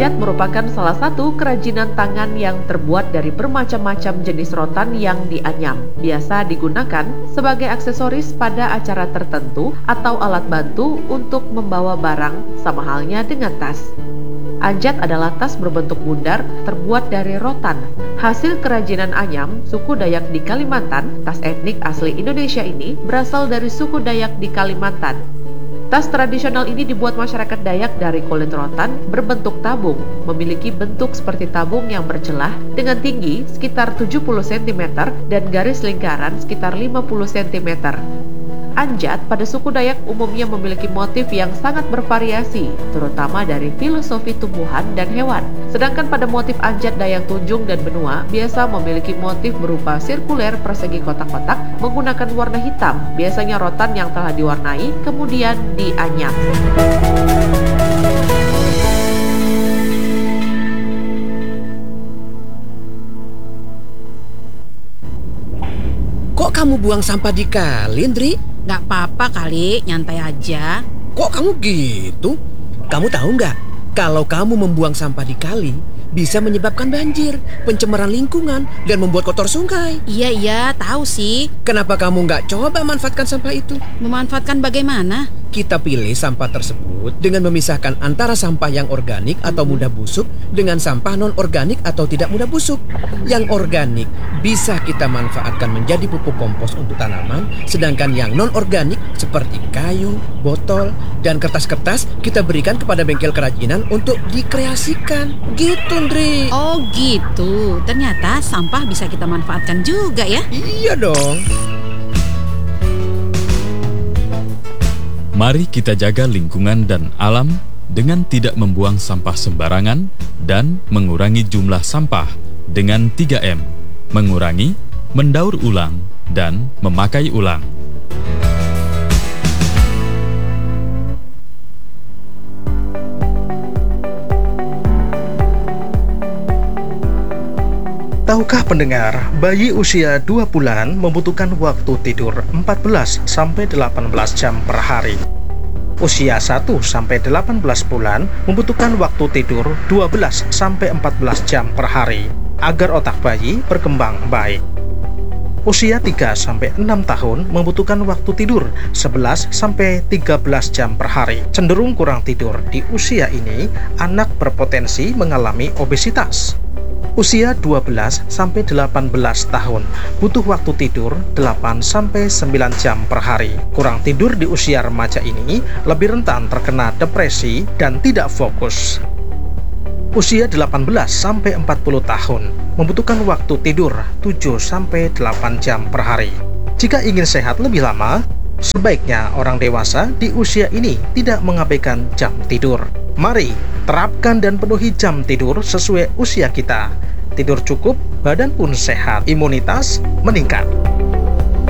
Anjat merupakan salah satu kerajinan tangan yang terbuat dari bermacam-macam jenis rotan yang dianyam. Biasa digunakan sebagai aksesoris pada acara tertentu atau alat bantu untuk membawa barang, sama halnya dengan tas. Anjat adalah tas berbentuk bundar terbuat dari rotan. Hasil kerajinan anyam suku Dayak di Kalimantan. Tas etnik asli Indonesia ini berasal dari suku Dayak di Kalimantan. Tas tradisional ini dibuat masyarakat Dayak dari kulit rotan berbentuk tabung, memiliki bentuk seperti tabung yang bercelah dengan tinggi sekitar 70 cm dan garis lingkaran sekitar 50 cm. Anjat pada suku Dayak umumnya memiliki motif yang sangat bervariasi, terutama dari filosofi tumbuhan dan hewan. Sedangkan pada motif anjat Dayak Tunjung dan Benua biasa memiliki motif berupa sirkuler persegi kotak-kotak menggunakan warna hitam, biasanya rotan yang telah diwarnai kemudian dianyam. Kok kamu buang sampah di kali, Indri? Gak apa-apa kali, nyantai aja. Kok kamu gitu? Kamu tahu nggak? Kalau kamu membuang sampah di kali, bisa menyebabkan banjir, pencemaran lingkungan, dan membuat kotor sungai. Iya, tahu sih. Kenapa kamu nggak coba manfaatkan sampah itu? Memanfaatkan bagaimana? Kita pilih sampah tersebut dengan memisahkan antara sampah yang organik atau mudah busuk dengan sampah non-organik atau tidak mudah busuk. Yang organik bisa kita manfaatkan menjadi pupuk kompos untuk tanaman, sedangkan yang non-organik seperti kayu, botol, dan kertas-kertas kita berikan kepada bengkel kerajinan untuk dikreasikan. Gitu, Ndri. Oh gitu, ternyata sampah bisa kita manfaatkan juga ya? Iya dong. Mari kita jaga lingkungan dan alam dengan tidak membuang sampah sembarangan dan mengurangi jumlah sampah dengan 3M, mengurangi, mendaur ulang, dan memakai ulang. Tahukah pendengar, bayi usia 2 bulan membutuhkan waktu tidur 14-18 jam per hari. Usia 1-18 bulan membutuhkan waktu tidur 12-14 jam per hari agar otak bayi berkembang baik. Usia 3-6 tahun membutuhkan waktu tidur 11-13 jam per hari. Cenderung kurang tidur di usia ini, anak berpotensi mengalami obesitas. Usia 12-18 tahun butuh waktu tidur 8-9 jam per hari. Kurang tidur di usia remaja ini lebih rentan terkena depresi dan tidak fokus. Usia 18-40 tahun membutuhkan waktu tidur 7-8 jam per hari. Jika ingin sehat lebih lama, sebaiknya orang dewasa di usia ini tidak mengabaikan jam tidur. Mari terapkan dan penuhi jam tidur sesuai usia kita. Tidur cukup, badan pun sehat, imunitas meningkat.